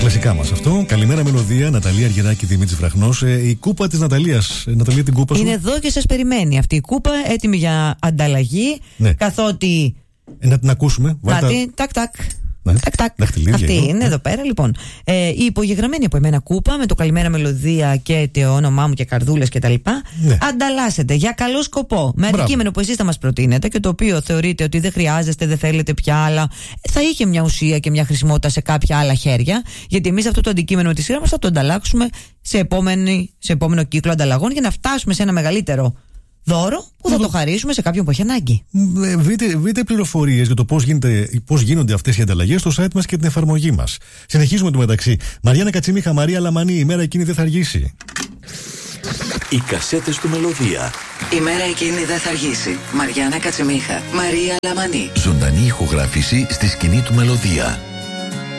κλασικά μας αυτό. Καλημέρα μελωδία, Ναταλία Αργυράκη, Δημήτρης Βραχνός. Η κούπα της Ναταλίας. Ναταλία, την κούπα σου. Είναι εδώ και σας περιμένει αυτή η κούπα, έτοιμη για ανταλλαγή. Ναι. Καθότι. Να την ακούσουμε. Κάτι, τάκ. Ναι. Αυτή είναι εδώ πέρα. Λοιπόν, η υπογεγραμμένη από εμένα κούπα με το καλημέρα μελωδία και το όνομά μου και καρδούλες κτλ. Ναι. Ανταλλάσσετε για καλό σκοπό με αντικείμενο που εσείς θα μας προτείνετε και το οποίο θεωρείτε ότι δεν χρειάζεστε, δεν θέλετε πια, αλλά θα είχε μια ουσία και μια χρησιμότητα σε κάποια άλλα χέρια. Γιατί εμείς αυτό το αντικείμενο με τη σειρά μας θα το ανταλλάξουμε σε επόμενο κύκλο ανταλλαγών για να φτάσουμε σε ένα μεγαλύτερο δώρο που θα το χαρίσουμε σε κάποιον που έχει ανάγκη. Βρείτε πληροφορίες για το πώς γίνονται αυτές οι ανταλλαγές στο site μας και την εφαρμογή μας. Συνεχίζουμε το μεταξύ. Μαριάννα Κατσιμίχα, Μαρία Λαμανή, η μέρα εκείνη δεν θα αργήσει. Οι κασέτες του Μελωδία. Η μέρα εκείνη δεν θα αργήσει. Μαριάννα Κατσιμίχα, Μαρία Λαμανή. Ζωντανή ηχογράφηση στη σκηνή του Μελωδία.